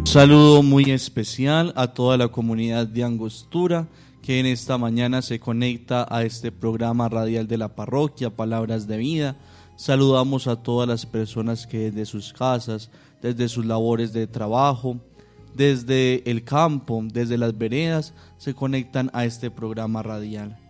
Saludo muy especial a toda la comunidad de Angostura que en esta mañana se conecta a este programa radial de la parroquia Palabras de Vida. Saludamos a todas las personas que desde sus casas, desde sus labores de trabajo, desde el campo, desde las veredas, se conectan a este programa radial.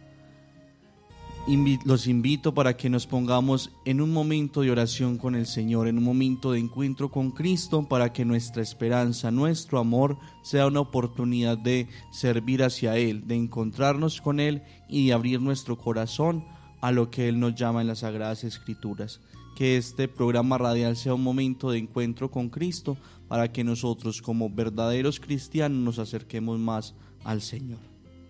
Los invito para que nos pongamos en un momento de oración con el Señor, en un momento de encuentro con Cristo, para que nuestra esperanza, nuestro amor sea una oportunidad de servir hacia Él, de encontrarnos con Él y de abrir nuestro corazón a lo que Él nos llama en las Sagradas Escrituras. Que este programa radial sea un momento de encuentro con Cristo para que nosotros como verdaderos cristianos nos acerquemos más al Señor.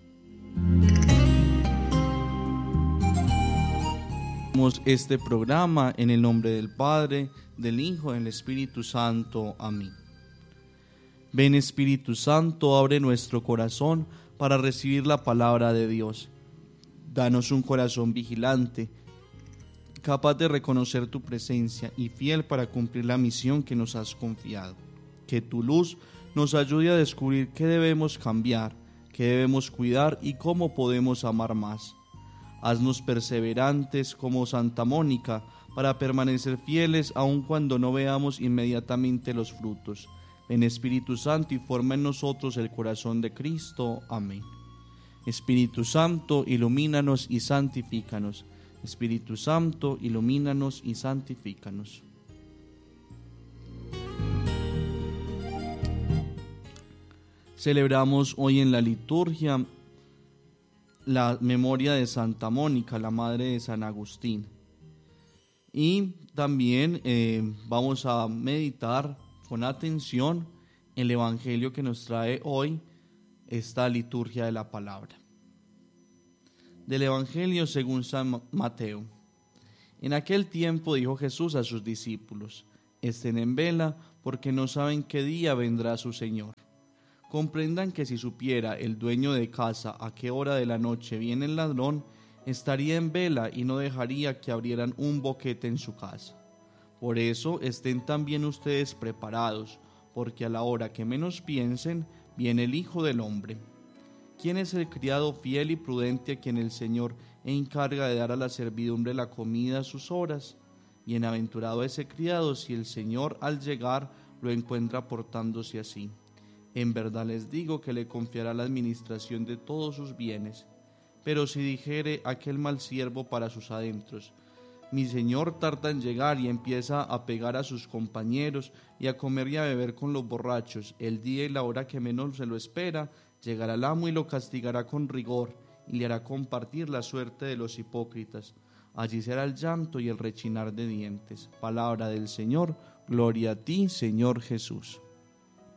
Este programa en el nombre del Padre, del Hijo y del Espíritu Santo. Amén. Ven Espíritu Santo, abre nuestro corazón para recibir la palabra de Dios. Danos un corazón vigilante, capaz de reconocer tu presencia y fiel para cumplir la misión que nos has confiado. Que tu luz nos ayude a descubrir qué debemos cambiar, qué debemos cuidar y cómo podemos amar más. Haznos perseverantes como Santa Mónica para permanecer fieles aun cuando no veamos inmediatamente los frutos. Ven Espíritu Santo y forma en nosotros el corazón de Cristo. Amén. Espíritu Santo, ilumínanos y santifícanos. Espíritu Santo, ilumínanos y santifícanos. Celebramos hoy en la liturgia la memoria de Santa Mónica, la madre de San Agustín. Y también vamos a meditar con atención el Evangelio que nos trae hoy esta liturgia de la palabra. Del Evangelio según San Mateo. En aquel tiempo dijo Jesús a sus discípulos: estén en vela, porque no saben qué día vendrá su Señor. Comprendan que si supiera el dueño de casa a qué hora de la noche viene el ladrón, estaría en vela y no dejaría que abrieran un boquete en su casa. Por eso estén también ustedes preparados, porque a la hora que menos piensen, viene el Hijo del Hombre. ¿Quién es el criado fiel y prudente a quien el Señor encarga de dar a la servidumbre la comida a sus horas? Bienaventurado ese criado si el Señor al llegar lo encuentra portándose así. En verdad les digo que le confiará la administración de todos sus bienes. Pero si dijere aquel mal siervo para sus adentros: mi señor tarda en llegar, y empieza a pegar a sus compañeros y a comer y a beber con los borrachos, el día y la hora que menos se lo espera, llegará el amo y lo castigará con rigor, y le hará compartir la suerte de los hipócritas. Allí será el llanto y el rechinar de dientes. Palabra del Señor. Gloria a ti, Señor Jesús.